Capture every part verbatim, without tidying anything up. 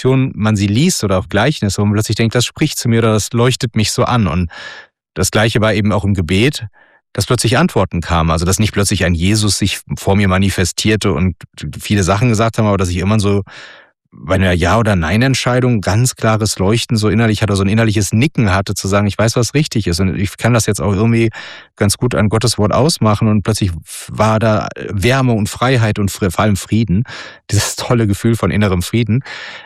Situationen man sie liest oder auch Gleichnisse, wo man plötzlich denkt, das spricht zu mir oder das leuchtet mich so an. Und das Gleiche war eben auch im Gebet, dass plötzlich Antworten kamen. Also dass nicht plötzlich ein Jesus sich vor mir manifestierte und viele Sachen gesagt haben, aber dass ich immer so bei einer Ja- oder Nein-Entscheidung ganz klares Leuchten so innerlich hatte, so ein innerliches Nicken hatte, zu sagen, ich weiß, was richtig ist. Und ich kann das jetzt auch irgendwie ganz gut an Gottes Wort ausmachen. Und plötzlich war da Wärme und Freiheit und vor allem Frieden. Dieses tolle Gefühl von innerem Frieden.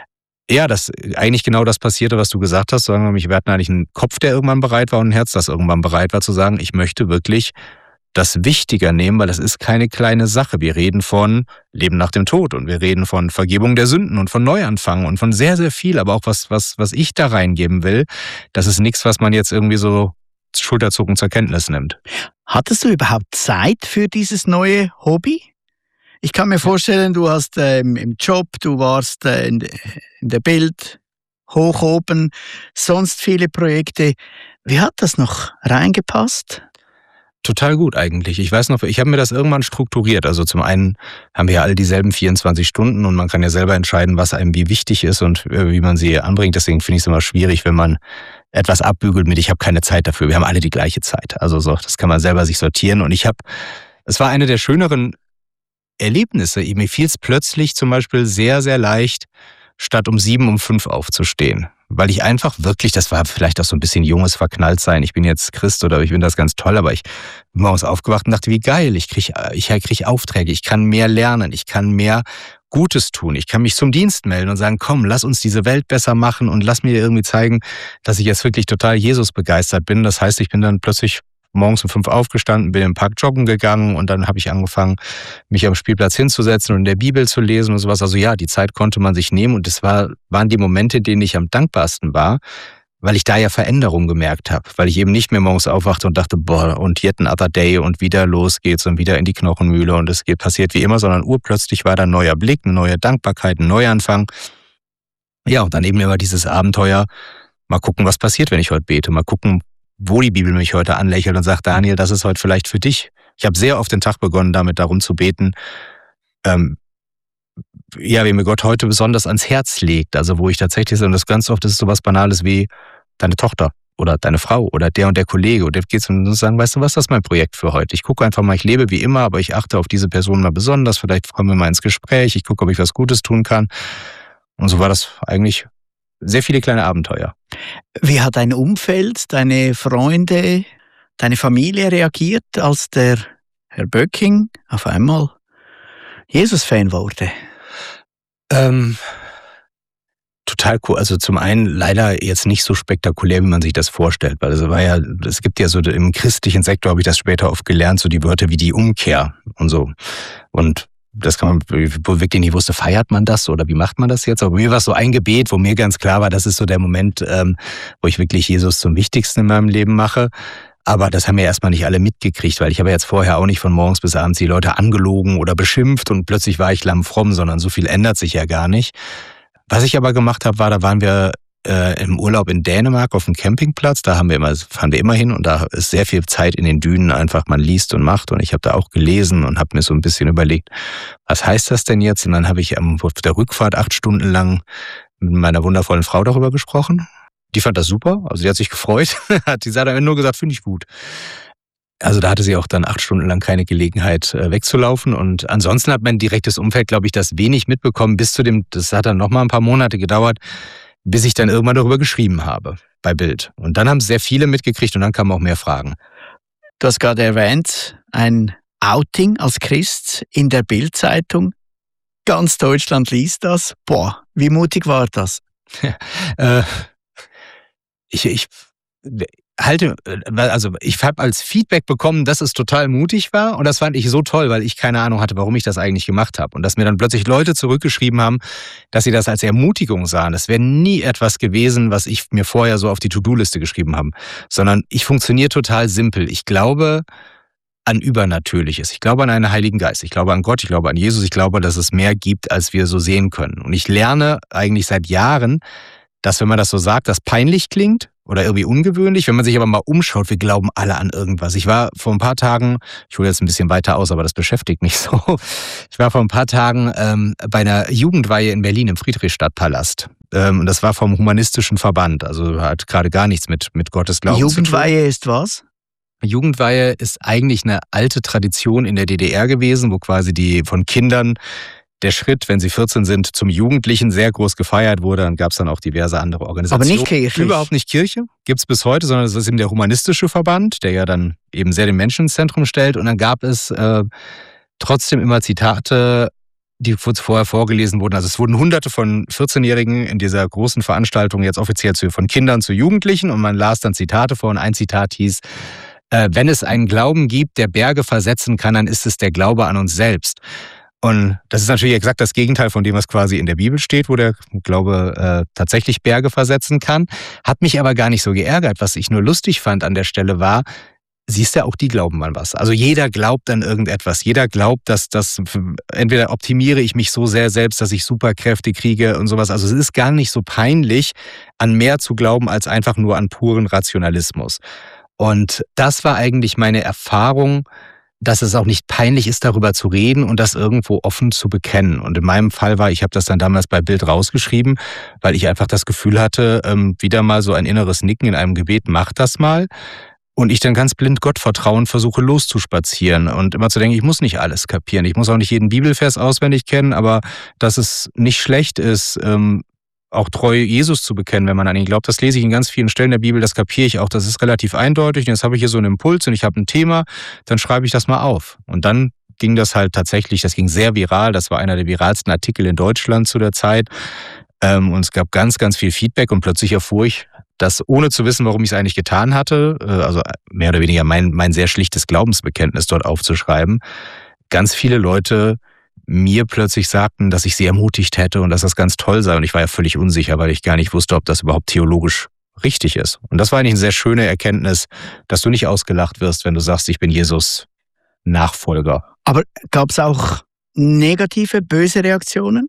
Ja, dass eigentlich genau das passierte, was du gesagt hast. Sagen wir mal, wir hatten eigentlich einen Kopf, der irgendwann bereit war und ein Herz, das irgendwann bereit war zu sagen, ich möchte wirklich das wichtiger nehmen, weil das ist keine kleine Sache. Wir reden von Leben nach dem Tod und wir reden von Vergebung der Sünden und von Neuanfang und von sehr, sehr viel, aber auch was, was, was ich da reingeben will, das ist nichts, was man jetzt irgendwie so schulterzuckend zur Kenntnis nimmt. Hattest du überhaupt Zeit für dieses neue Hobby? Ich kann mir vorstellen, du hast äh, im Job, du warst äh, in, in der Bild, hoch oben, sonst viele Projekte. Wie hat das noch reingepasst? Total gut eigentlich. Ich weiß noch, ich habe mir das irgendwann strukturiert. Also zum einen haben wir ja alle dieselben vierundzwanzig Stunden und man kann ja selber entscheiden, was einem wie wichtig ist und wie man sie anbringt. Deswegen finde ich es immer schwierig, wenn man etwas abbügelt mit, ich habe keine Zeit dafür. Wir haben alle die gleiche Zeit. Also so, das kann man selber sich sortieren. Und ich habe, es war eine der schöneren Erlebnisse. Mir fiel es plötzlich zum Beispiel sehr, sehr leicht, statt um sieben um fünf aufzustehen. Weil ich einfach wirklich, das war vielleicht auch so ein bisschen junges Verknalltsein. Ich bin jetzt Christ oder ich finde das ganz toll, aber ich bin morgens aufgewacht und dachte, wie geil, ich kriege ich krieg Aufträge, ich kann mehr lernen, ich kann mehr Gutes tun, ich kann mich zum Dienst melden und sagen, komm, lass uns diese Welt besser machen und lass mir irgendwie zeigen, dass ich jetzt wirklich total Jesus begeistert bin. Das heißt, ich bin dann plötzlich morgens um fünf aufgestanden, bin im Park joggen gegangen und dann habe ich angefangen, mich am Spielplatz hinzusetzen und in der Bibel zu lesen und sowas. Also ja, die Zeit konnte man sich nehmen und das war, waren die Momente, in denen ich am dankbarsten war, weil ich da ja Veränderungen gemerkt habe, weil ich eben nicht mehr morgens aufwachte und dachte, boah, und yet another day und wieder los geht's und wieder in die Knochenmühle und es geht passiert wie immer, sondern urplötzlich war da ein neuer Blick, eine neue Dankbarkeit, ein Neuanfang. Ja, und dann eben immer dieses Abenteuer, mal gucken, was passiert, wenn ich heute bete, mal gucken, wo die Bibel mich heute anlächelt und sagt, Daniel, das ist heute vielleicht für dich. Ich habe sehr oft den Tag begonnen, damit darum zu beten, ähm, ja, wie mir Gott heute besonders ans Herz legt. Also wo ich tatsächlich, und das ganz oft ist so was Banales wie deine Tochter oder deine Frau oder der und der Kollege. Und jetzt geht's um zu sagen, weißt du was, das ist mein Projekt für heute. Ich gucke einfach mal, ich lebe wie immer, aber ich achte auf diese Person mal besonders. Vielleicht kommen wir mal ins Gespräch. Ich gucke, ob ich was Gutes tun kann. Und so war das eigentlich sehr viele kleine Abenteuer. Wie hat dein Umfeld, deine Freunde, deine Familie reagiert, als der Herr Böcking auf einmal Jesus-Fan wurde? Ähm, total cool. Also zum einen leider jetzt nicht so spektakulär, wie man sich das vorstellt, weil es war ja, es gibt ja so im christlichen Sektor, habe ich das später oft gelernt, so die Wörter wie die Umkehr und so. Und das kann man, wo wirklich nicht wusste, feiert man das oder wie macht man das jetzt? Aber bei mir war es so ein Gebet, wo mir ganz klar war, das ist so der Moment, ähm, wo ich wirklich Jesus zum Wichtigsten in meinem Leben mache. Aber das haben ja erstmal nicht alle mitgekriegt, weil ich habe ja jetzt vorher auch nicht von morgens bis abends die Leute angelogen oder beschimpft und plötzlich war ich lammfromm, sondern so viel ändert sich ja gar nicht. Was ich aber gemacht habe, war, da waren wir äh, im Urlaub in Dänemark auf dem Campingplatz, da haben wir immer, fahren wir immer hin und da ist sehr viel Zeit in den Dünen einfach, man liest und macht und ich habe da auch gelesen und habe mir so ein bisschen überlegt, was heißt das denn jetzt? Und dann habe ich auf der Rückfahrt acht Stunden lang mit meiner wundervollen Frau darüber gesprochen. Die fand das super, also die hat sich gefreut, die hat dann nur gesagt, finde ich gut. Also da hatte sie auch dann acht Stunden lang keine Gelegenheit äh, wegzulaufen und ansonsten hat mein direktes Umfeld, glaube ich, das wenig mitbekommen bis zu dem, das hat dann nochmal ein paar Monate gedauert, bis ich dann irgendwann darüber geschrieben habe bei Bild. Und dann haben sehr viele mitgekriegt und dann kamen auch mehr Fragen. Du hast gerade erwähnt, ein Outing als Christ in der Bild-Zeitung. Ganz Deutschland liest das. Boah, wie mutig war das? äh, ich, ich halte, also ich habe als Feedback bekommen, dass es total mutig war und das fand ich so toll, weil ich keine Ahnung hatte, warum ich das eigentlich gemacht habe und dass mir dann plötzlich Leute zurückgeschrieben haben, dass sie das als Ermutigung sahen. Das wäre nie etwas gewesen, was ich mir vorher so auf die To-Do-Liste geschrieben habe, sondern ich funktioniere total simpel. Ich glaube an Übernatürliches. Ich glaube an einen Heiligen Geist. Ich glaube an Gott. Ich glaube an Jesus. Ich glaube, dass es mehr gibt, als wir so sehen können. Und ich lerne eigentlich seit Jahren, dass, wenn man das so sagt, das peinlich klingt oder irgendwie ungewöhnlich. Wenn man sich aber mal umschaut, wir glauben alle an irgendwas. Ich war vor ein paar Tagen, ich hole jetzt ein bisschen weiter aus, aber das beschäftigt mich so. Ich war vor ein paar Tagen ähm, bei einer Jugendweihe in Berlin im Friedrichstadtpalast. Ähm, das war vom Humanistischen Verband, also hat gerade gar nichts mit, mit Gottes Glauben zu tun. Jugendweihe ist was? Jugendweihe ist eigentlich eine alte Tradition in der D D R gewesen, wo quasi die von Kindern der Schritt, wenn sie vierzehn sind, zum Jugendlichen sehr groß gefeiert wurde. Dann gab es dann auch diverse andere Organisationen. Aber nicht kirchlich? Überhaupt nicht Kirche, gibt es bis heute, sondern es ist eben der Humanistische Verband, der ja dann eben sehr den Menschen ins Zentrum stellt. Und dann gab es äh, trotzdem immer Zitate, die kurz vorher vorgelesen wurden. Also es wurden hunderte von vierzehnjährigen in dieser großen Veranstaltung jetzt offiziell zu, von Kindern zu Jugendlichen und man las dann Zitate vor und ein Zitat hieß, äh, wenn es einen Glauben gibt, der Berge versetzen kann, dann ist es der Glaube an uns selbst. Und das ist natürlich exakt das Gegenteil von dem, was quasi in der Bibel steht, wo der Glaube äh, tatsächlich Berge versetzen kann. Hat mich aber gar nicht so geärgert. Was ich nur lustig fand an der Stelle war, siehst du, auch die glauben an was. Also jeder glaubt an irgendetwas. Jeder glaubt, dass das, entweder optimiere ich mich so sehr selbst, dass ich Superkräfte kriege und sowas. Also es ist gar nicht so peinlich, an mehr zu glauben, als einfach nur an puren Rationalismus. Und das war eigentlich meine Erfahrung, dass es auch nicht peinlich ist, darüber zu reden und das irgendwo offen zu bekennen. Und in meinem Fall war, ich habe das dann damals bei Bild rausgeschrieben, weil ich einfach das Gefühl hatte, wieder mal so ein inneres Nicken in einem Gebet, mach das mal. Und ich dann ganz blind Gott vertrauen versuche loszuspazieren und immer zu denken, ich muss nicht alles kapieren. Ich muss auch nicht jeden Bibelvers auswendig kennen, aber dass es nicht schlecht ist, ähm, auch treu Jesus zu bekennen, wenn man an ihn glaubt. Das lese ich in ganz vielen Stellen der Bibel, das kapiere ich auch. Das ist relativ eindeutig. Und jetzt habe ich hier so einen Impuls und ich habe ein Thema, dann schreibe ich das mal auf. Und dann ging das halt tatsächlich, das ging sehr viral. Das war einer der viralsten Artikel in Deutschland zu der Zeit. Ähm, und es gab ganz, ganz viel Feedback und plötzlich erfuhr ich, dass ohne zu wissen, warum ich es eigentlich getan hatte, also mehr oder weniger mein, mein sehr schlichtes Glaubensbekenntnis dort aufzuschreiben, ganz viele Leute mir plötzlich sagten, dass ich sie ermutigt hätte und dass das ganz toll sei. Und ich war ja völlig unsicher, weil ich gar nicht wusste, ob das überhaupt theologisch richtig ist. Und das war eigentlich eine sehr schöne Erkenntnis, dass du nicht ausgelacht wirst, wenn du sagst, ich bin Jesus Nachfolger. Aber gab es auch negative, böse Reaktionen?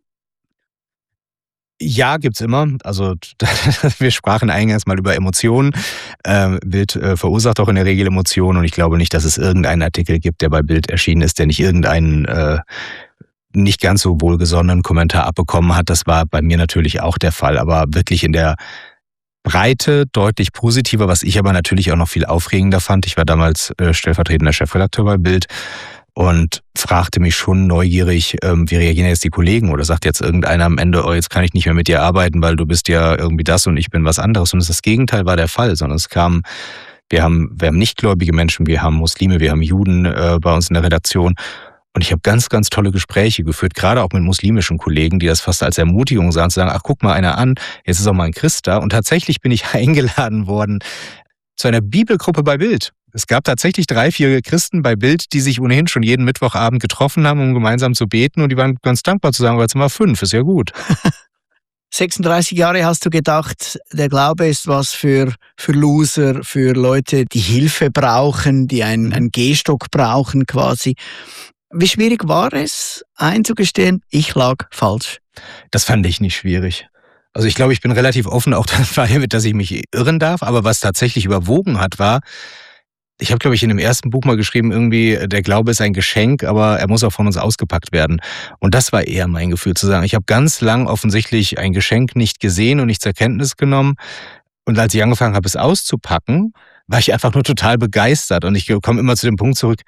Ja, gibt's immer. Also wir sprachen eingangs mal über Emotionen. Ähm, Bild äh, verursacht auch in der Regel Emotionen und ich glaube nicht, dass es irgendeinen Artikel gibt, der bei Bild erschienen ist, der nicht irgendeinen äh, nicht ganz so wohlgesonnenen Kommentar abbekommen hat. Das war bei mir natürlich auch der Fall, aber wirklich in der Breite deutlich positiver, was ich aber natürlich auch noch viel aufregender fand. Ich war damals äh, stellvertretender Chefredakteur bei Bild und fragte mich schon neugierig, ähm, wie reagieren jetzt die Kollegen? Oder sagt jetzt irgendeiner am Ende, oh, jetzt kann ich nicht mehr mit dir arbeiten, weil du bist ja irgendwie das und ich bin was anderes. Und das Gegenteil war der Fall, sondern es kam, wir haben, wir haben nichtgläubige Menschen, wir haben Muslime, wir haben Juden äh, bei uns in der Redaktion. Und ich habe ganz, ganz tolle Gespräche geführt, gerade auch mit muslimischen Kollegen, die das fast als Ermutigung sahen, zu sagen, ach, guck mal einer an, jetzt ist auch mal ein Christ da. Und tatsächlich bin ich eingeladen worden zu einer Bibelgruppe bei Bild. Es gab tatsächlich drei, vier Christen bei Bild, die sich ohnehin schon jeden Mittwochabend getroffen haben, um gemeinsam zu beten. Und die waren ganz dankbar zu sagen, aber jetzt sind wir fünf, ist ja gut. sechsunddreißig Jahre hast du gedacht, der Glaube ist was für, für Loser, für Leute, die Hilfe brauchen, die einen, einen Gehstock brauchen quasi. Wie schwierig war es, einzugestehen, ich lag falsch? Das fand ich nicht schwierig. Also ich glaube, ich bin relativ offen auch damit, dass ich mich irren darf. Aber was tatsächlich überwogen hat, war, ich habe, glaube ich, in dem ersten Buch mal geschrieben, irgendwie, der Glaube ist ein Geschenk, aber er muss auch von uns ausgepackt werden. Und das war eher mein Gefühl, zu sagen, ich habe ganz lang offensichtlich ein Geschenk nicht gesehen und nicht zur Kenntnis genommen. Und als ich angefangen habe, es auszupacken, war ich einfach nur total begeistert. Und ich komme immer zu dem Punkt zurück,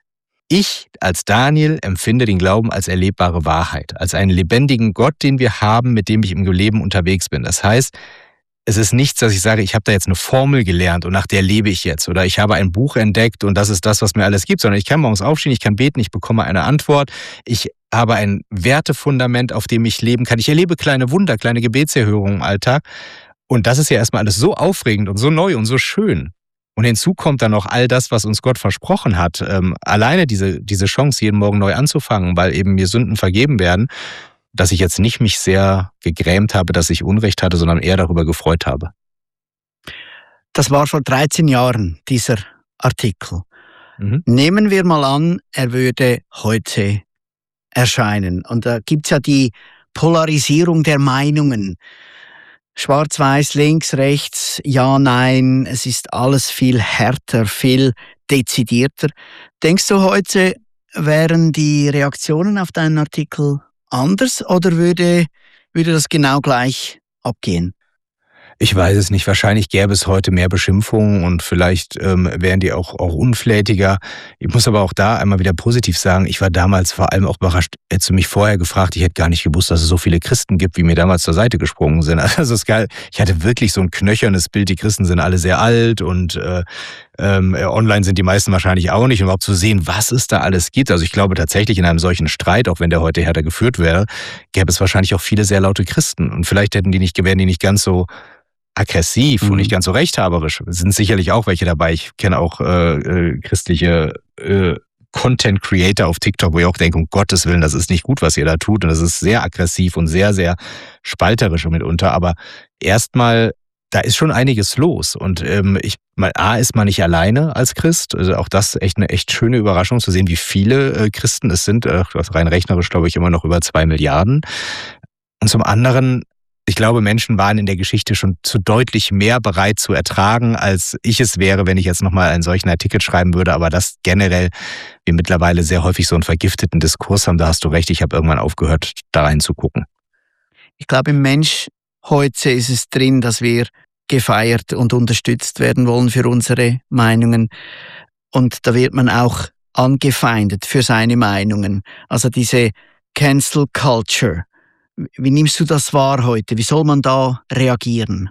ich als Daniel empfinde den Glauben als erlebbare Wahrheit, als einen lebendigen Gott, den wir haben, mit dem ich im Leben unterwegs bin. Das heißt, es ist nichts, dass ich sage, ich habe da jetzt eine Formel gelernt und nach der lebe ich jetzt. Oder ich habe ein Buch entdeckt und das ist das, was mir alles gibt. Sondern ich kann morgens aufstehen, ich kann beten, ich bekomme eine Antwort. Ich habe ein Wertefundament, auf dem ich leben kann. Ich erlebe kleine Wunder, kleine Gebetserhörungen im Alltag. Und das ist ja erstmal alles so aufregend und so neu und so schön. Und hinzu kommt dann noch all das, was uns Gott versprochen hat. Ähm, alleine diese, diese Chance, jeden Morgen neu anzufangen, weil eben mir Sünden vergeben werden, dass ich jetzt nicht mich sehr gegrämt habe, dass ich Unrecht hatte, sondern eher darüber gefreut habe. Das war vor dreizehn Jahren, dieser Artikel. Mhm. Nehmen wir mal an, er würde heute erscheinen. Und da gibt's ja die Polarisierung der Meinungen. Schwarz-Weiß, links, rechts, ja, nein, es ist alles viel härter, viel dezidierter. Denkst du, heute wären die Reaktionen auf deinen Artikel anders oder würde, würde das genau gleich abgehen? Ich weiß es nicht. Wahrscheinlich gäbe es heute mehr Beschimpfungen und vielleicht ähm, wären die auch, auch unflätiger. Ich muss aber auch da einmal wieder positiv sagen, ich war damals vor allem auch überrascht. Hättest du mich vorher gefragt, ich hätte gar nicht gewusst, dass es so viele Christen gibt, wie mir damals zur Seite gesprungen sind. Also es ist geil. Ich hatte wirklich so ein knöchernes Bild, die Christen sind alle sehr alt und äh, ähm, online sind die meisten wahrscheinlich auch nicht. Und überhaupt zu sehen, was es da alles gibt. Also ich glaube tatsächlich in einem solchen Streit, auch wenn der heute härter geführt wäre, gäbe es wahrscheinlich auch viele sehr laute Christen. Und vielleicht hätten die nicht, wären die nicht ganz so aggressiv mhm. und nicht ganz so rechthaberisch. Es sind sicherlich auch welche dabei. Ich kenne auch äh, äh, christliche äh, Content Creator auf TikTok, wo ich auch denke, um Gottes Willen, das ist nicht gut, was ihr da tut. Und das ist sehr aggressiv und sehr, sehr spalterisch mitunter. Aber erstmal, da ist schon einiges los. Und ähm, ich, mal, A, ist man nicht alleine als Christ. Also auch das ist echt eine echt schöne Überraschung zu sehen, wie viele äh, Christen es sind. Äh, rein rechnerisch glaube ich immer noch über zwei Milliarden. Und zum anderen, ich glaube, Menschen waren in der Geschichte schon zu deutlich mehr bereit zu ertragen, als ich es wäre, wenn ich jetzt nochmal einen solchen Artikel schreiben würde. Aber dass generell wir mittlerweile sehr häufig so einen vergifteten Diskurs haben, da hast du recht, ich habe irgendwann aufgehört, da reinzugucken. Ich glaube, im Mensch heute ist es drin, dass wir gefeiert und unterstützt werden wollen für unsere Meinungen. Und da wird man auch angefeindet für seine Meinungen. Also diese Cancel Culture. Wie nimmst du das wahr heute? Wie soll man da reagieren?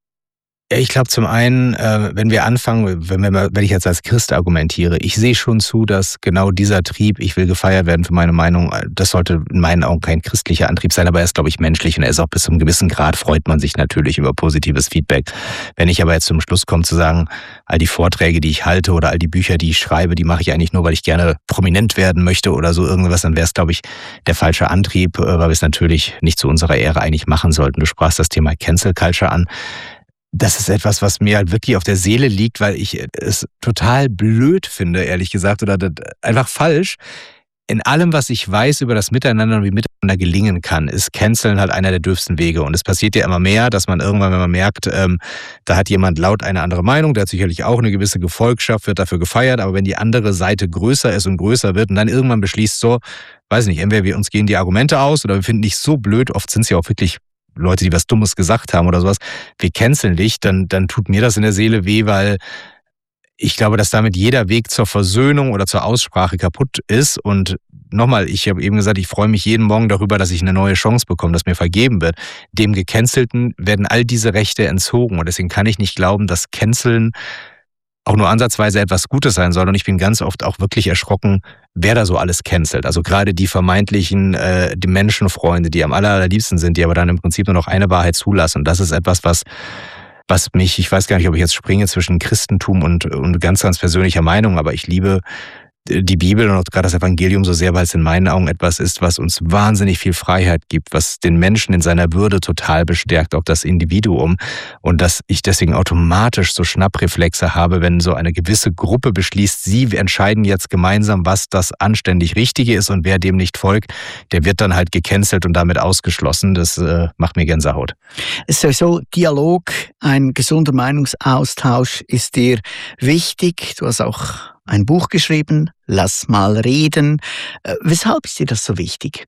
Ja, ich glaube zum einen, äh, wenn wir anfangen, wenn, wir, wenn ich jetzt als Christ argumentiere, ich sehe schon zu, dass genau dieser Trieb, ich will gefeiert werden für meine Meinung, das sollte in meinen Augen kein christlicher Antrieb sein, aber er ist, glaube ich, menschlich und er ist auch bis zu einem gewissen Grad, freut man sich natürlich über positives Feedback. Wenn ich aber jetzt zum Schluss komme zu sagen, all die Vorträge, die ich halte oder all die Bücher, die ich schreibe, die mache ich eigentlich nur, weil ich gerne prominent werden möchte oder so irgendwas, dann wäre es, glaube ich, der falsche Antrieb, weil wir es natürlich nicht zu unserer Ehre eigentlich machen sollten. Du sprachst das Thema Cancel Culture an. Das ist etwas, was mir halt wirklich auf der Seele liegt, weil ich es total blöd finde, ehrlich gesagt, oder einfach falsch. In allem, was ich weiß über das Miteinander und wie Miteinander gelingen kann, ist Canceln halt einer der dürfsten Wege. Und es passiert ja immer mehr, dass man irgendwann, wenn man merkt, ähm, da hat jemand laut eine andere Meinung, der hat sicherlich auch eine gewisse Gefolgschaft, wird dafür gefeiert, aber wenn die andere Seite größer ist und größer wird und dann irgendwann beschließt so, weiß nicht, entweder wir uns gehen die Argumente aus oder wir finden dich so blöd, oft sind es ja auch wirklich Leute, die was Dummes gesagt haben oder sowas, wir canceln dich, dann, dann tut mir das in der Seele weh, weil ich glaube, dass damit jeder Weg zur Versöhnung oder zur Aussprache kaputt ist. Und nochmal, ich habe eben gesagt, ich freue mich jeden Morgen darüber, dass ich eine neue Chance bekomme, dass mir vergeben wird. Dem Gecancelten werden all diese Rechte entzogen. Und deswegen kann ich nicht glauben, dass Canceln auch nur ansatzweise etwas Gutes sein soll. Und ich bin ganz oft auch wirklich erschrocken, wer da so alles cancelt. Also gerade die vermeintlichen äh, die Menschenfreunde, die am allerliebsten sind, die aber dann im Prinzip nur noch eine Wahrheit zulassen. Und das ist etwas, was was mich, ich weiß gar nicht, ob ich jetzt springe zwischen Christentum und, und ganz, ganz persönlicher Meinung, aber ich liebe die Bibel und auch gerade das Evangelium so sehr, weil es in meinen Augen etwas ist, was uns wahnsinnig viel Freiheit gibt, was den Menschen in seiner Würde total bestärkt, auch das Individuum. Und dass ich deswegen automatisch so Schnappreflexe habe, wenn so eine gewisse Gruppe beschließt, sie entscheiden jetzt gemeinsam, was das anständig Richtige ist und wer dem nicht folgt, der wird dann halt gecancelt und damit ausgeschlossen. Das äh, macht mir Gänsehaut. Sowieso Dialog, ein gesunder Meinungsaustausch ist dir wichtig. Du hast auch ein Buch geschrieben, Lass mal reden. Äh, weshalb ist dir das so wichtig?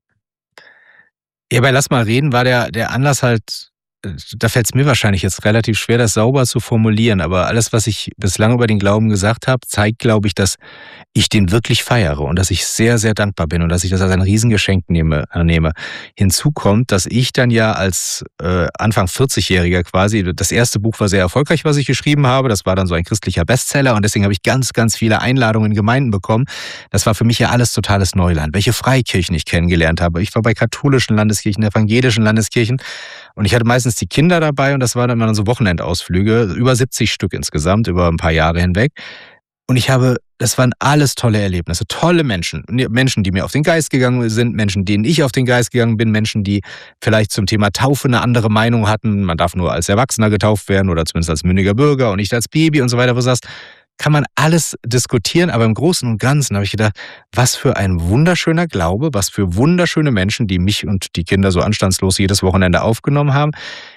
Ja, bei Lass mal reden war der, der Anlass halt, da fällt es mir wahrscheinlich jetzt relativ schwer, das sauber zu formulieren, aber alles, was ich bislang über den Glauben gesagt habe, zeigt, glaube ich, dass ich den wirklich feiere und dass ich sehr, sehr dankbar bin und dass ich das als ein Riesengeschenk nehme, annehme. Hinzu kommt, dass ich dann ja als äh, Anfang vierzigjähriger quasi, das erste Buch war sehr erfolgreich, was ich geschrieben habe, das war dann so ein christlicher Bestseller und deswegen habe ich ganz, ganz viele Einladungen in Gemeinden bekommen. Das war für mich ja alles totales Neuland, welche Freikirchen ich kennengelernt habe. Ich war bei katholischen Landeskirchen, evangelischen Landeskirchen und ich hatte meistens die Kinder dabei und das waren dann immer so Wochenendausflüge, über siebzig Stück insgesamt, über ein paar Jahre hinweg. Und ich habe, das waren alles tolle Erlebnisse, tolle Menschen. Menschen, die mir auf den Geist gegangen sind, Menschen, denen ich auf den Geist gegangen bin, Menschen, die vielleicht zum Thema Taufe eine andere Meinung hatten. Man darf nur als Erwachsener getauft werden oder zumindest als mündiger Bürger und nicht als Baby und so weiter. Wo du sagst, kann man alles diskutieren, aber im Großen und Ganzen habe ich gedacht, was für ein wunderschöner Glaube, was für wunderschöne Menschen, die mich und die Kinder so anstandslos jedes Wochenende aufgenommen haben.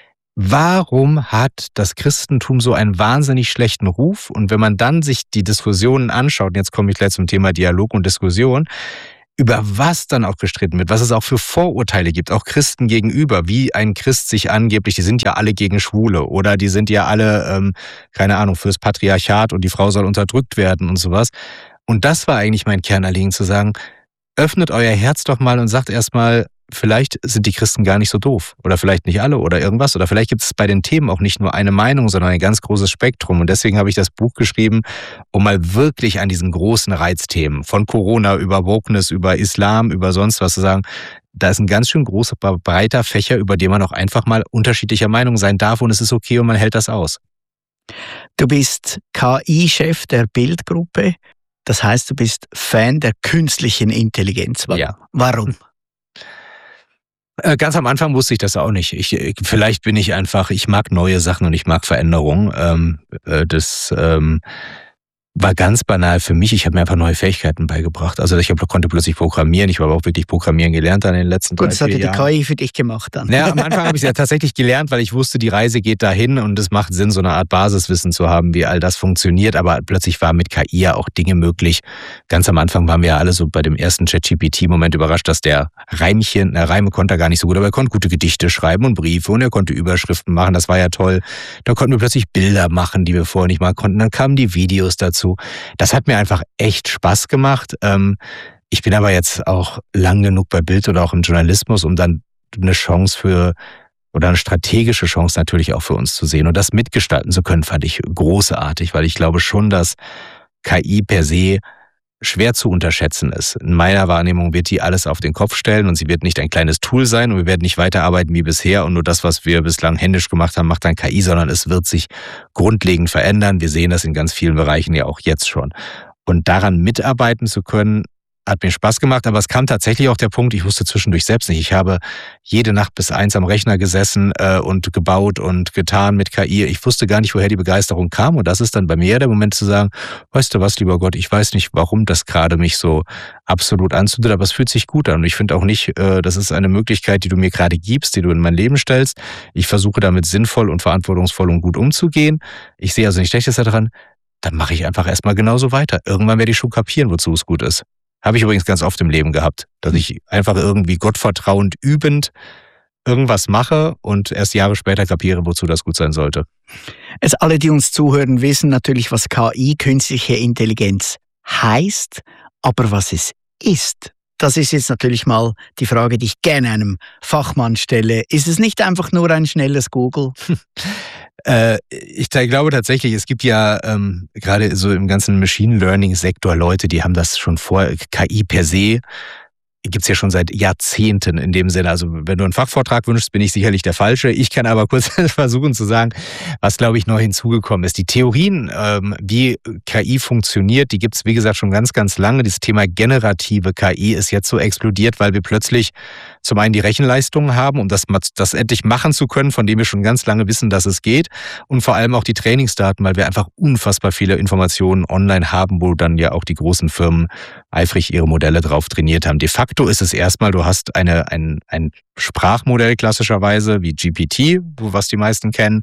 Warum hat das Christentum so einen wahnsinnig schlechten Ruf? Und wenn man dann sich die Diskussionen anschaut, und jetzt komme ich gleich zum Thema Dialog und Diskussion, über was dann auch gestritten wird, was es auch für Vorurteile gibt, auch Christen gegenüber, wie ein Christ sich angeblich, die sind ja alle gegen Schwule oder die sind ja alle, ähm, keine Ahnung, fürs Patriarchat und die Frau soll unterdrückt werden und sowas. Und das war eigentlich mein Kernanliegen, zu sagen, öffnet euer Herz doch mal und sagt erstmal, vielleicht sind die Christen gar nicht so doof oder vielleicht nicht alle oder irgendwas oder vielleicht gibt es bei den Themen auch nicht nur eine Meinung, sondern ein ganz großes Spektrum und deswegen habe ich das Buch geschrieben, um mal wirklich an diesen großen Reizthemen von Corona über Wokeness, über Islam, über sonst was zu sagen, da ist ein ganz schön großer, breiter Fächer, über den man auch einfach mal unterschiedlicher Meinung sein darf und es ist okay und man hält das aus. Du bist K I-Chef der Bild-Gruppe, das heißt, du bist Fan der künstlichen Intelligenz. Ja. Warum? Ganz am Anfang wusste ich das auch nicht. Ich, vielleicht bin ich einfach, ich mag neue Sachen und ich mag Veränderungen. Ähm, das ähm, war ganz banal für mich. Ich habe mir einfach neue Fähigkeiten beigebracht. Also ich hab, konnte plötzlich programmieren. Ich habe auch wirklich programmieren gelernt dann in den letzten drei, Gut, das hat vier ja die Jahren. K I für dich gemacht dann. Ja, am Anfang habe ich es ja tatsächlich gelernt, weil ich wusste, die Reise geht dahin und es macht Sinn, so eine Art Basiswissen zu haben, wie all das funktioniert. Aber plötzlich war mit K I ja auch Dinge möglich. Ganz am Anfang waren wir ja alle so bei dem ersten ChatGPT-Moment überrascht, dass der Reimchen, der Reime konnte er gar nicht so gut, aber er konnte gute Gedichte schreiben und Briefe und er konnte Überschriften machen. Das war ja toll. Da konnten wir plötzlich Bilder machen, die wir vorher nicht mal konnten. Dann kamen die Videos dazu. Das hat mir einfach echt Spaß gemacht. Ich bin aber jetzt auch lang genug bei Bild oder auch im Journalismus, um dann eine Chance für oder eine strategische Chance natürlich auch für uns zu sehen. Und das mitgestalten zu können, fand ich großartig, weil ich glaube schon, dass K I per se schwer zu unterschätzen ist. In meiner Wahrnehmung wird die alles auf den Kopf stellen und sie wird nicht ein kleines Tool sein und wir werden nicht weiterarbeiten wie bisher und nur das, was wir bislang händisch gemacht haben, macht dann K I, sondern es wird sich grundlegend verändern. Wir sehen das in ganz vielen Bereichen ja auch jetzt schon. Und daran mitarbeiten zu können, hat mir Spaß gemacht, aber es kam tatsächlich auch der Punkt, ich wusste zwischendurch selbst nicht. Ich habe jede Nacht bis eins am Rechner gesessen äh, und gebaut und getan mit K I. Ich wusste gar nicht, woher die Begeisterung kam und das ist dann bei mir der Moment zu sagen, weißt du was, lieber Gott, ich weiß nicht, warum das gerade mich so absolut anzündet, aber es fühlt sich gut an und ich finde auch nicht, äh, das ist eine Möglichkeit, die du mir gerade gibst, die du in mein Leben stellst. Ich versuche damit sinnvoll und verantwortungsvoll und gut umzugehen. Ich sehe also nichts Schlechtes daran. Dann mache ich einfach erstmal genauso weiter. Irgendwann werde ich schon kapieren, wozu es gut ist. Habe ich übrigens ganz oft im Leben gehabt, dass ich einfach irgendwie gottvertrauend übend irgendwas mache und erst Jahre später kapiere, wozu das gut sein sollte. Es alle, die uns zuhören, wissen natürlich, was K I, künstliche Intelligenz, heißt, aber was es ist. Das ist jetzt natürlich mal die Frage, die ich gerne einem Fachmann stelle. Ist es nicht einfach nur ein schnelles Google? Äh, ich glaube tatsächlich, es gibt ja ähm, gerade so im ganzen Machine Learning Sektor Leute, die haben das schon vor, K I per se gibt's ja schon seit Jahrzehnten in dem Sinne. Also wenn du einen Fachvortrag wünschst, bin ich sicherlich der Falsche. Ich kann aber kurz versuchen zu sagen, was, glaube ich, neu hinzugekommen ist. Die Theorien, ähm, wie K I funktioniert, die gibt's wie gesagt, schon ganz, ganz lange. Dieses Thema generative K I ist jetzt so explodiert, weil wir plötzlich zum einen die Rechenleistungen haben, um das, das endlich machen zu können, von dem wir schon ganz lange wissen, dass es geht. Und vor allem auch die Trainingsdaten, weil wir einfach unfassbar viele Informationen online haben, wo dann ja auch die großen Firmen eifrig ihre Modelle drauf trainiert haben. De facto ist es erstmal, du hast eine, ein, ein Sprachmodell klassischerweise wie G P T, was die meisten kennen.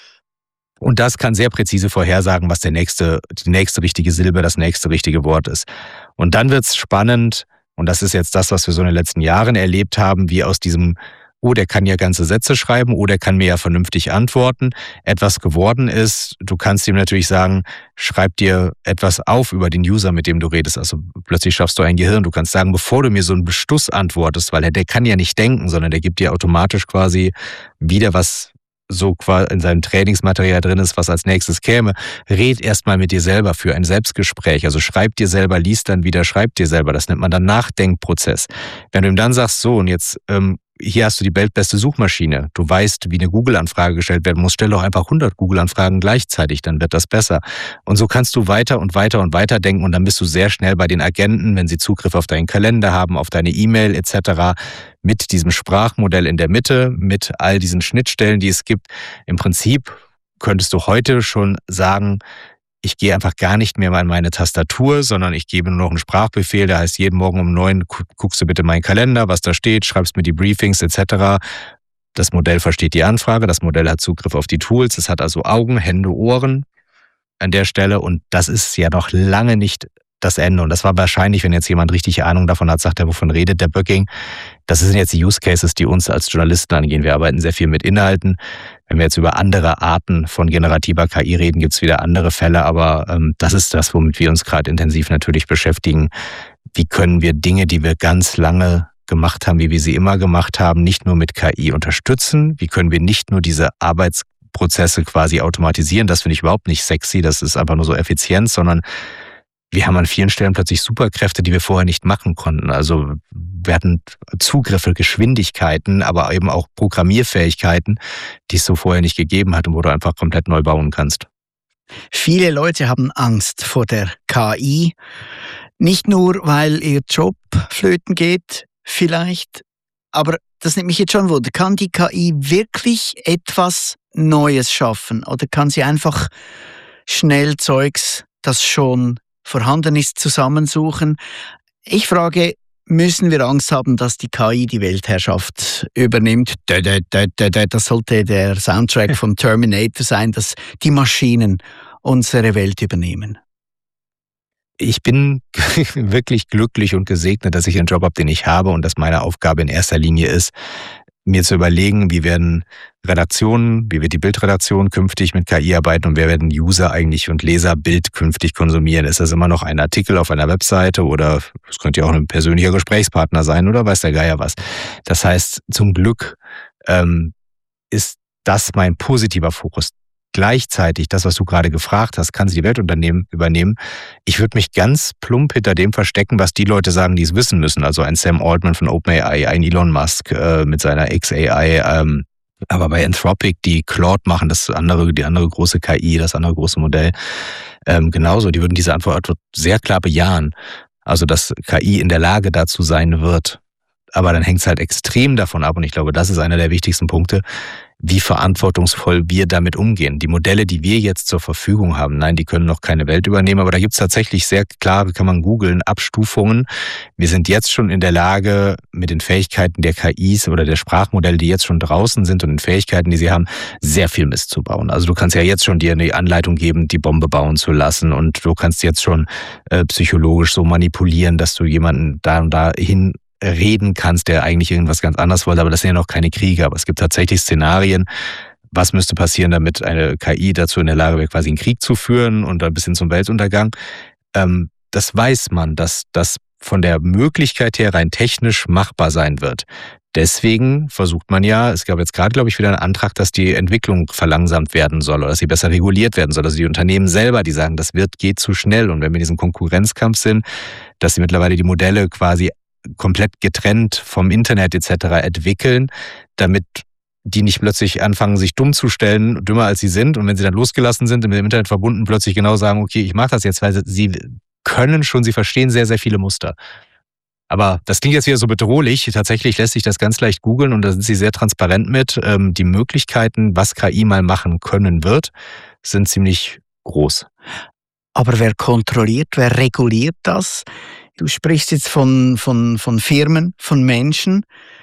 Und das kann sehr präzise vorhersagen, was der nächste, die nächste richtige Silbe, das nächste richtige Wort ist. Und dann wird's spannend, und das ist jetzt das, was wir so in den letzten Jahren erlebt haben, wie aus diesem, oh, der kann ja ganze Sätze schreiben, oh, der kann mir ja vernünftig antworten, etwas geworden ist. Du kannst ihm natürlich sagen, schreib dir etwas auf über den User, mit dem du redest. Also plötzlich schaffst du ein Gehirn. Du kannst sagen, bevor du mir so einen Beschluss antwortest, weil der, der kann ja nicht denken, sondern der gibt dir automatisch quasi wieder was so in seinem Trainingsmaterial drin ist, was als nächstes käme, red erstmal mit dir selber für ein Selbstgespräch. Also schreib dir selber, lies dann wieder, schreib dir selber. Das nennt man dann Nachdenkprozess. Wenn du ihm dann sagst, so und jetzt ähm, hier hast du die weltbeste Suchmaschine. Du weißt, wie eine Google-Anfrage gestellt werden muss. Stell doch einfach hundert Google-Anfragen gleichzeitig, dann wird das besser. Und so kannst du weiter und weiter und weiter denken und dann bist du sehr schnell bei den Agenten, wenn sie Zugriff auf deinen Kalender haben, auf deine E-Mail et cetera, mit diesem Sprachmodell in der Mitte, mit all diesen Schnittstellen, die es gibt. Im Prinzip könntest du heute schon sagen, ich gehe einfach gar nicht mehr an meine Tastatur, sondern ich gebe nur noch einen Sprachbefehl, der heißt, jeden Morgen um neun guckst du bitte meinen Kalender, was da steht, schreibst mir die Briefings et cetera. Das Modell versteht die Anfrage, das Modell hat Zugriff auf die Tools, es hat also Augen, Hände, Ohren an der Stelle und das ist ja noch lange nicht das Ende. Und das war wahrscheinlich, wenn jetzt jemand richtig Ahnung davon hat, sagt er, wovon redet der Böcking. Das sind jetzt die Use Cases, die uns als Journalisten angehen. Wir arbeiten sehr viel mit Inhalten. Wenn wir jetzt über andere Arten von generativer K I reden, gibt es wieder andere Fälle. Aber ähm, das ist das, womit wir uns gerade intensiv natürlich beschäftigen. Wie können wir Dinge, die wir ganz lange gemacht haben, wie wir sie immer gemacht haben, nicht nur mit K I unterstützen? Wie können wir nicht nur diese Arbeitsprozesse quasi automatisieren? Das finde ich überhaupt nicht sexy. Das ist einfach nur so Effizienz, sondern wir haben an vielen Stellen plötzlich Superkräfte, die wir vorher nicht machen konnten. Also wir hatten Zugriffe, Geschwindigkeiten, aber eben auch Programmierfähigkeiten, die es so vorher nicht gegeben hat und wo du einfach komplett neu bauen kannst. Viele Leute haben Angst vor der K I. Nicht nur, weil ihr Job flöten geht, vielleicht, aber das nimmt mich jetzt schon wunder. Kann die K I wirklich etwas Neues schaffen oder kann sie einfach schnell Zeugs, das schon vorhanden ist, zusammensuchen? Ich frage, müssen wir Angst haben, dass die K I die Weltherrschaft übernimmt? Das sollte der Soundtrack vom Terminator sein, dass die Maschinen unsere Welt übernehmen. Ich bin wirklich glücklich und gesegnet, dass ich einen Job habe, den ich habe und dass meine Aufgabe in erster Linie ist, mir zu überlegen, wie werden Redaktionen, wie wird die Bildredaktion künftig mit K I arbeiten und wer werden User eigentlich und Leser Bild künftig konsumieren? Ist das immer noch ein Artikel auf einer Webseite oder es könnte ja auch ein persönlicher Gesprächspartner sein oder weiß der Geier was? Das heißt, zum Glück ähm, ist das mein positiver Fokus. Gleichzeitig, das, was du gerade gefragt hast, kann sie die Weltunternehmen übernehmen? Ich würde mich ganz plump hinter dem verstecken, was die Leute sagen, die es wissen müssen. Also ein Sam Altman von OpenAI, ein Elon Musk äh, mit seiner X A I, ähm, aber bei Anthropic, die Claude machen, das andere, die andere große K I, das andere große Modell, ähm, genauso, die würden diese Antwort sehr klar bejahen. Also, dass K I in der Lage dazu sein wird. Aber dann hängt es halt extrem davon ab, und ich glaube, das ist einer der wichtigsten Punkte, wie verantwortungsvoll wir damit umgehen. Die Modelle, die wir jetzt zur Verfügung haben, nein, die können noch keine Welt übernehmen, aber da gibt es tatsächlich sehr klare, kann man googeln, Abstufungen. Wir sind jetzt schon in der Lage, mit den Fähigkeiten der K Is oder der Sprachmodelle, die jetzt schon draußen sind und den Fähigkeiten, die sie haben, sehr viel Mist zu bauen. Also du kannst ja jetzt schon dir eine Anleitung geben, die Bombe bauen zu lassen, und du kannst jetzt schon äh, psychologisch so manipulieren, dass du jemanden da und da hin reden kannst, der eigentlich irgendwas ganz anderes wollte, aber das sind ja noch keine Kriege. Aber es gibt tatsächlich Szenarien, was müsste passieren, damit eine K I dazu in der Lage wäre, quasi einen Krieg zu führen und ein bisschen zum Weltuntergang. Ähm, das weiß man, dass das von der Möglichkeit her rein technisch machbar sein wird. Deswegen versucht man ja, es gab jetzt gerade, glaube ich, wieder einen Antrag, dass die Entwicklung verlangsamt werden soll oder dass sie besser reguliert werden soll. Also die Unternehmen selber, die sagen, das wird, geht zu schnell. Und wenn wir in diesem Konkurrenzkampf sind, dass sie mittlerweile die Modelle quasi komplett getrennt vom Internet et cetera entwickeln, damit die nicht plötzlich anfangen, sich dumm zu stellen, dümmer als sie sind, und wenn sie dann losgelassen sind, mit dem Internet verbunden, plötzlich genau sagen, okay, ich mache das jetzt, weil sie können schon, sie verstehen sehr, sehr viele Muster. Aber das klingt jetzt wieder so bedrohlich. Tatsächlich lässt sich das ganz leicht googeln und da sind sie sehr transparent mit. Die Möglichkeiten, was K I mal machen können wird, sind ziemlich groß. Aber wer kontrolliert, wer reguliert das? Du sprichst jetzt von, von, von Firmen, von Menschen,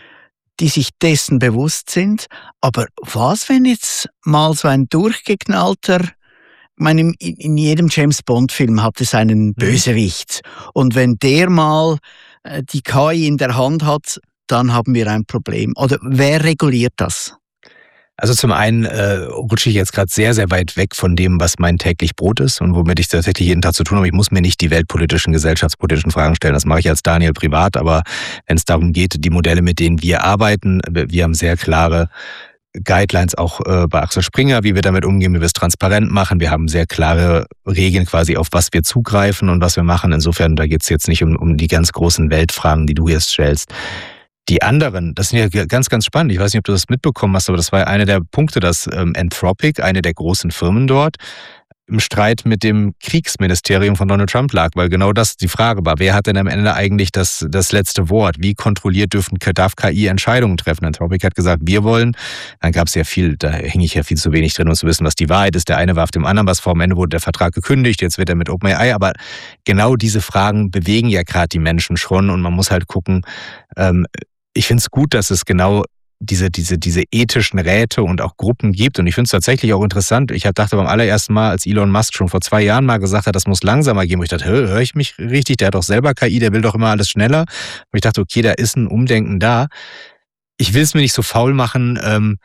die sich dessen bewusst sind. Aber was, wenn jetzt mal so ein durchgeknallter, ich meine, in, in jedem James-Bond-Film hat es einen Bösewicht. Und wenn der mal äh, die K I in der Hand hat, dann haben wir ein Problem. Oder wer reguliert das? Also zum einen äh, rutsche ich jetzt gerade sehr, sehr weit weg von dem, was mein täglich Brot ist und womit ich tatsächlich jeden Tag zu tun habe. Ich muss mir nicht die weltpolitischen, gesellschaftspolitischen Fragen stellen. Das mache ich als Daniel privat. Aber wenn es darum geht, die Modelle, mit denen wir arbeiten, wir haben sehr klare Guidelines auch äh, bei Axel Springer, wie wir damit umgehen, wie wir es transparent machen. Wir haben sehr klare Regeln quasi, auf was wir zugreifen und was wir machen. Insofern, da geht es jetzt nicht um, um die ganz großen Weltfragen, die du jetzt stellst. Die anderen, das sind ja ganz, ganz spannend. Ich weiß nicht, ob du das mitbekommen hast, aber das war ja einer der Punkte, dass ähm, Anthropic, eine der großen Firmen dort, im Streit mit dem Kriegsministerium von Donald Trump lag, weil genau das die Frage war. Wer hat denn am Ende eigentlich das, das letzte Wort? Wie kontrolliert dürfen, darf K I Entscheidungen treffen? Anthropic hat gesagt, wir wollen. Dann gab es ja viel, da hänge ich ja viel zu wenig drin, um zu wissen, was die Wahrheit ist. Der eine war auf dem anderen, was vor am Ende wurde der Vertrag gekündigt, jetzt wird er mit OpenAI. Aber genau diese Fragen bewegen ja gerade die Menschen schon und man muss halt gucken, ähm, ich finde es gut, dass es genau diese, diese, diese ethischen Räte und auch Gruppen gibt. Und ich finde es tatsächlich auch interessant. Ich dachte beim allerersten Mal, als Elon Musk schon vor zwei Jahren mal gesagt hat, das muss langsamer gehen, wo ich dachte, höre hör ich mich richtig? Der hat doch selber K I, der will doch immer alles schneller. Und ich dachte, okay, da ist ein Umdenken da. Ich will es mir nicht so faul machen, ähm,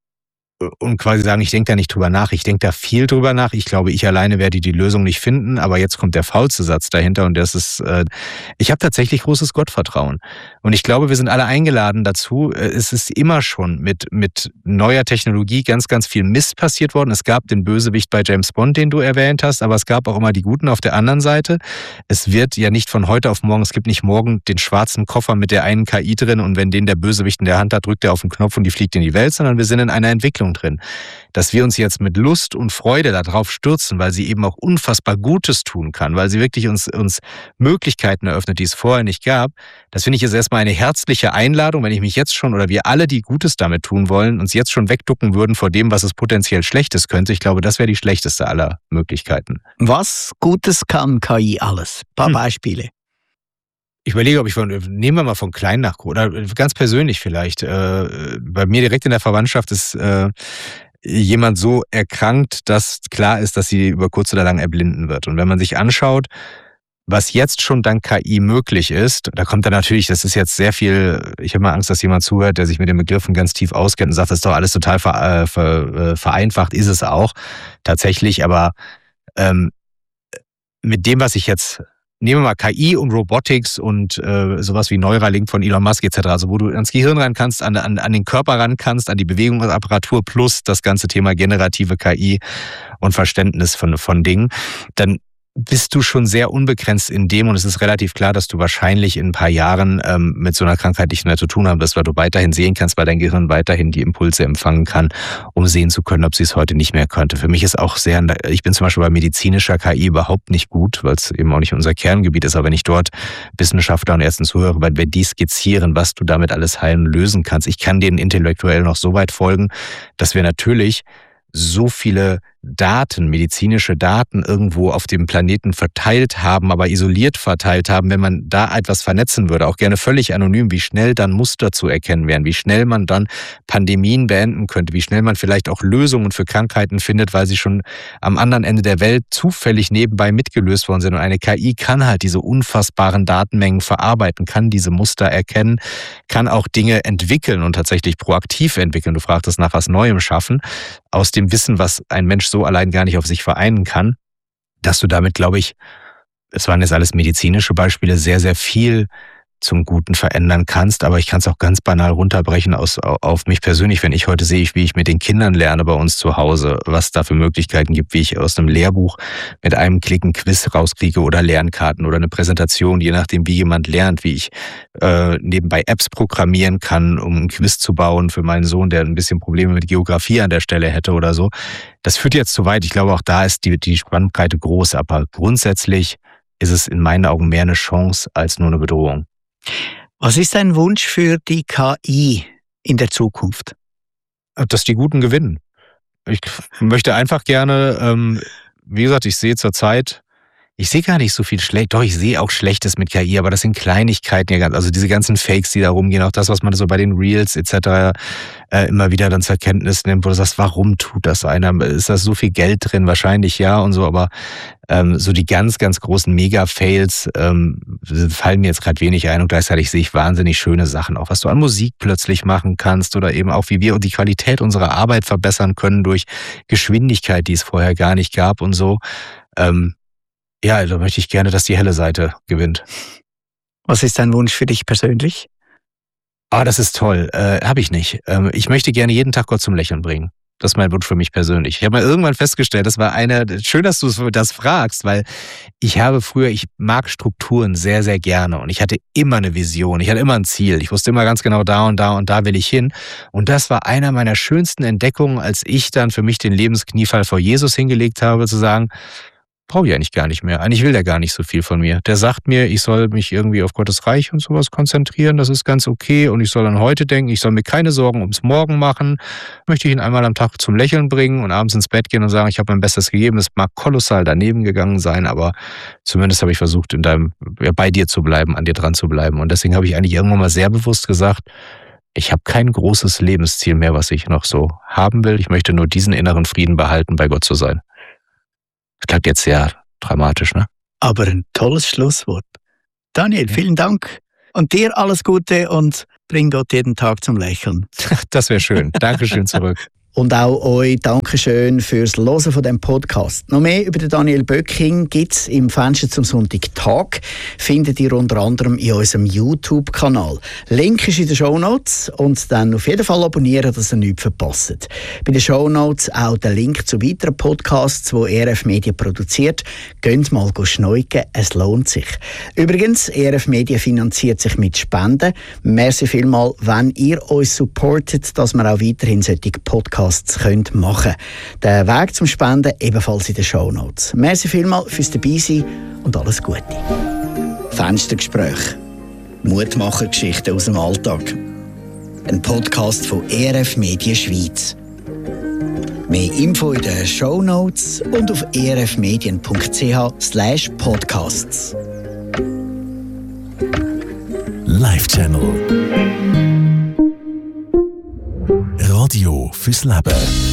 und quasi sagen, ich denke da nicht drüber nach. Ich denke da viel drüber nach. Ich glaube, ich alleine werde die Lösung nicht finden. Aber jetzt kommt der faulste Satz dahinter und das ist, äh, ich habe tatsächlich großes Gottvertrauen. Und ich glaube, wir sind alle eingeladen dazu. Es ist immer schon mit, mit neuer Technologie ganz, ganz viel Mist passiert worden. Es gab den Bösewicht bei James Bond, den du erwähnt hast, aber es gab auch immer die Guten auf der anderen Seite. Es wird ja nicht von heute auf morgen, es gibt nicht morgen den schwarzen Koffer mit der einen K I drin und wenn den der Bösewicht in der Hand hat, drückt er auf den Knopf und die fliegt in die Welt, sondern wir sind in einer Entwicklung drin. Dass wir uns jetzt mit Lust und Freude darauf stürzen, weil sie eben auch unfassbar Gutes tun kann, weil sie wirklich uns, uns Möglichkeiten eröffnet, die es vorher nicht gab. Das finde ich jetzt erstmal eine herzliche Einladung, wenn ich mich jetzt schon oder wir alle, die Gutes damit tun wollen, uns jetzt schon wegducken würden vor dem, was es potenziell Schlechtes könnte. Ich glaube, das wäre die schlechteste aller Möglichkeiten. Was Gutes kann K I alles? Ein paar hm. Beispiele. Ich überlege, ob ich von, nehmen wir mal von klein nach groß, oder ganz persönlich vielleicht. Äh, bei mir direkt in der Verwandtschaft ist äh, jemand so erkrankt, dass klar ist, dass sie über kurz oder lang erblinden wird. Und wenn man sich anschaut, was jetzt schon dank K I möglich ist, da kommt dann natürlich, das ist jetzt sehr viel, ich habe mal Angst, dass jemand zuhört, der sich mit den Begriffen ganz tief auskennt und sagt, das ist doch alles total ver, ver, vereinfacht, ist es auch tatsächlich, aber ähm, mit dem, was ich jetzt nehmen wir mal K I und Robotics und äh, sowas wie Neuralink von Elon Musk et cetera. Also wo du ans Gehirn ran kannst, an, an, an den Körper ran kannst, an die Bewegungsapparatur plus das ganze Thema generative K I und Verständnis von, von Dingen, dann bist du schon sehr unbegrenzt in dem und es ist relativ klar, dass du wahrscheinlich in ein paar Jahren ähm, mit so einer Krankheit nicht mehr zu tun haben wirst, weil du weiterhin sehen kannst, weil dein Gehirn weiterhin die Impulse empfangen kann, um sehen zu können, ob sie es heute nicht mehr könnte. Für mich ist auch sehr, ich bin zum Beispiel bei medizinischer K I überhaupt nicht gut, weil es eben auch nicht unser Kerngebiet ist, aber wenn ich dort Wissenschaftler und Ärzten zuhöre, weil wenn die skizzieren, was du damit alles heilen und lösen kannst, ich kann denen intellektuell noch so weit folgen, dass wir natürlich so viele Daten, medizinische Daten irgendwo auf dem Planeten verteilt haben, aber isoliert verteilt haben, wenn man da etwas vernetzen würde, auch gerne völlig anonym, wie schnell dann Muster zu erkennen wären, wie schnell man dann Pandemien beenden könnte, wie schnell man vielleicht auch Lösungen für Krankheiten findet, weil sie schon am anderen Ende der Welt zufällig nebenbei mitgelöst worden sind. Und eine K I kann halt diese unfassbaren Datenmengen verarbeiten, kann diese Muster erkennen, kann auch Dinge entwickeln und tatsächlich proaktiv entwickeln. Du fragtest nach was Neuem schaffen, aus dem Wissen, was ein Mensch so allein gar nicht auf sich vereinen kann, dass du damit, glaube ich, es waren jetzt alles medizinische Beispiele, sehr, sehr viel zum Guten verändern kannst, aber ich kann es auch ganz banal runterbrechen aus, auf mich persönlich, wenn ich heute sehe, wie ich mit den Kindern lerne bei uns zu Hause, was da für Möglichkeiten gibt, wie ich aus einem Lehrbuch mit einem Klick ein Quiz rauskriege oder Lernkarten oder eine Präsentation, je nachdem, wie jemand lernt, wie ich äh, nebenbei Apps programmieren kann, um ein Quiz zu bauen für meinen Sohn, der ein bisschen Probleme mit Geografie an der Stelle hätte oder so. Das führt jetzt zu weit. Ich glaube, auch da ist die, die Spannbreite groß, aber grundsätzlich ist es in meinen Augen mehr eine Chance als nur eine Bedrohung. Was ist dein Wunsch für die K I in der Zukunft? Dass die Guten gewinnen. Ich möchte einfach gerne, ähm, wie gesagt, ich sehe zurzeit, ich sehe gar nicht so viel schlecht, doch ich sehe auch Schlechtes mit K I, aber das sind Kleinigkeiten, also diese ganzen Fakes, die da rumgehen, auch das, was man so bei den Reels et cetera äh, immer wieder dann zur Kenntnis nimmt, wo du sagst, warum tut das einer? Ist da so viel Geld drin? Wahrscheinlich ja und so, aber ähm, so die ganz, ganz großen Mega-Fails ähm, fallen mir jetzt gerade wenig ein und gleichzeitig sehe ich wahnsinnig schöne Sachen, auch was du an Musik plötzlich machen kannst oder eben auch, wie wir die Qualität unserer Arbeit verbessern können durch Geschwindigkeit, die es vorher gar nicht gab und so. Ähm, Ja, da möchte ich gerne, dass die helle Seite gewinnt. Was ist dein Wunsch für dich persönlich? Ah, das ist toll. Äh, habe ich nicht. Ähm, ich möchte gerne jeden Tag Gott zum Lächeln bringen. Das ist mein Wunsch für mich persönlich. Ich habe mal irgendwann festgestellt, das war eine, schön, dass du das fragst, weil ich habe früher, ich mag Strukturen sehr, sehr gerne und ich hatte immer eine Vision, ich hatte immer ein Ziel. Ich wusste immer ganz genau, da und da und da will ich hin. Und das war einer meiner schönsten Entdeckungen, als ich dann für mich den Lebenskniefall vor Jesus hingelegt habe, zu sagen, brauche ich eigentlich gar nicht mehr. Eigentlich will der gar nicht so viel von mir. Der sagt mir, ich soll mich irgendwie auf Gottes Reich und sowas konzentrieren, das ist ganz okay und ich soll an heute denken, ich soll mir keine Sorgen ums Morgen machen. Möchte ich ihn einmal am Tag zum Lächeln bringen und abends ins Bett gehen und sagen, ich habe mein Bestes gegeben. Es mag kolossal daneben gegangen sein, aber zumindest habe ich versucht, in deinem, ja, bei dir zu bleiben, an dir dran zu bleiben. Und deswegen habe ich eigentlich irgendwann mal sehr bewusst gesagt, ich habe kein großes Lebensziel mehr, was ich noch so haben will. Ich möchte nur diesen inneren Frieden behalten, bei Gott zu sein. Das klingt jetzt sehr dramatisch, ne? Aber ein tolles Schlusswort. Daniel, vielen Dank. Und dir alles Gute und bring Gott jeden Tag zum Lächeln. Das wäre schön. Dankeschön zurück. Und auch euch Dankeschön fürs Hören von diesem Podcast. Noch mehr über den Daniel Böcking gibt es im Fenster zum Sonntag Tag. Findet ihr unter anderem in unserem YouTube-Kanal. Link ist in den Shownotes und dann auf jeden Fall abonnieren, dass ihr nichts verpasst. Bei den Shownotes auch der Link zu weiteren Podcasts, die E R F Media produziert. Geht mal schneuken, es lohnt sich. Übrigens, E R F Media finanziert sich mit Spenden. Merci vielmals, wenn ihr uns supportet, dass wir auch weiterhin solche Podcasts könnt machen. Der Weg zum Spenden ebenfalls in den Shownotes. Merci vielmals fürs Dabeisein und alles Gute. Fenstergespräch. Mutmacher-Geschichten aus dem Alltag. Ein Podcast von E R F Media Schweiz. Mehr Info in den Shownotes und auf erfmedien.ch slash podcasts. Live Channel. Radio fürs Leben.